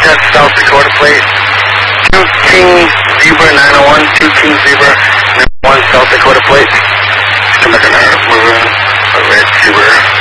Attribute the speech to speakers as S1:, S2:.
S1: Contest South Dakota plate. 2 King Zebra 901, 2 King Zebra 901 South Dakota plate. Come back on our mover, a red Zebra.